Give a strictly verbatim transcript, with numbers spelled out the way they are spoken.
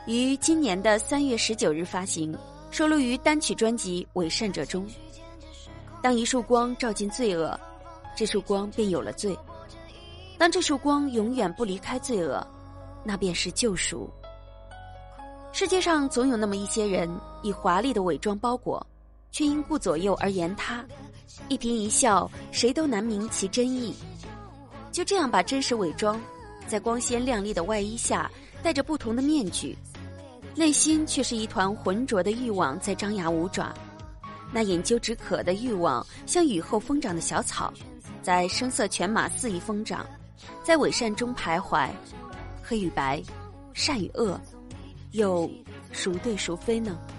于今年的三月十九日发行，收录于单曲专辑《伪善者》中。当一束光照进罪恶，这束光便有了罪；当这束光永远不离开罪恶，那便是救赎。世界上总有那么一些人，以华丽的伪装包裹，却因顾左右而言他，一颦一笑，谁都难明其真意。就这样把真实伪装，在光鲜亮丽的外衣下戴着不同的面具，内心却是一团浑浊的欲望在张牙舞爪。那眼究止渴的欲望，像雨后疯长的小草，在声色犬马肆意疯长，在伪善中徘徊。黑与白，善与恶，又孰对孰非呢？